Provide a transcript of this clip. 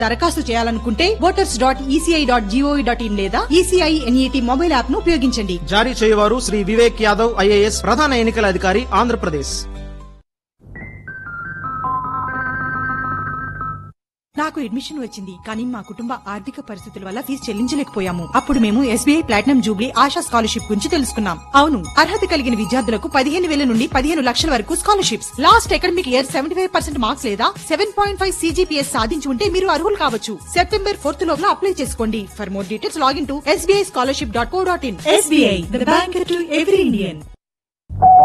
దరఖాస్తు చేయాలనుకుంటే voters.eci.gov.in లేదా ECI NET మొబైల్ యాప్ ను ఉపయోగించండి. జారీ చేయవారు శ్రీ వివేక్ యాదవ్ IAS ప్రధాన ఎన్నికల అధికారి ఆంధ్రప్రదేశ్. నాకు అడ్మిషన్ వచ్చింది, కానీ మా కుటుంబ ఆర్థిక పరిస్థితుల వల్ల ఫీజు చెల్లించలేకపోయాము. అప్పుడు మేము SBI platinum Jubilee ASHA scholarship గురించి తెలుసుకున్నాం. అవును, అర్హత కలిగిన విద్యార్థులకు 15,000 నుండి 15 లక్షల వరకు scholarships. Last academic year 75% marks లేదా 7.5 CGPS సాధించి ఉంటే మీరు అర్హులు కావచ్చు. September 4th లోగా అప్లై చేసుకోండి. For more details login to sbischolarship.co.in. SBI, the bank to every Indian.